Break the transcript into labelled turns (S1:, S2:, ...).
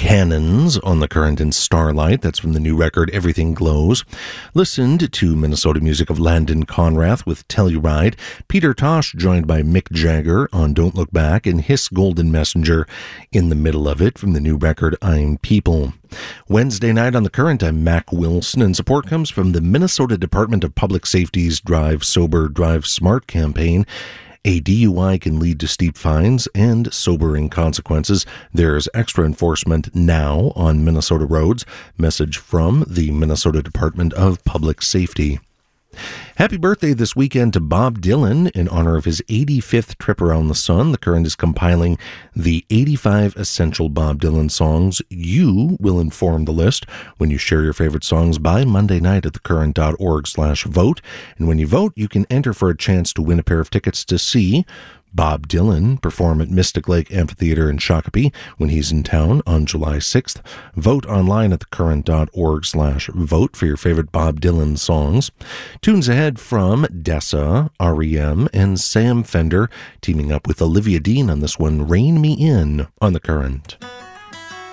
S1: Cannons on the Current and Starlight. That's from the new record Everything Glows. Listened to Minnesota music of Landon Conrath with Telluride. Peter Tosh joined by Mick Jagger on Don't Look Back, and Hiss Golden Messenger in the middle of it from the new record I'm People. Wednesday night on the Current, I'm Mac Wilson, and support comes from the Minnesota Department of Public Safety's Drive Sober, Drive Smart campaign. A DUI can lead to steep fines and sobering consequences. There's extra enforcement now on Minnesota roads. Message from the Minnesota Department of Public Safety. Happy birthday this weekend to Bob Dylan in honor of his 85th trip around the sun. The Current is compiling the 85 essential Bob Dylan songs. You will inform the list when you share your favorite songs by Monday night at thecurrent.org/vote. And when you vote, you can enter for a chance to win a pair of tickets to see Bob Dylan perform at Mystic Lake Amphitheater in Shakopee when he's in town on July 6th. Vote online at thecurrent.org/vote for your favorite Bob Dylan songs. Tunes ahead from Dessa, R.E.M., and Sam Fender, teaming up with Olivia Dean on this one, Rein Me In, on The Current.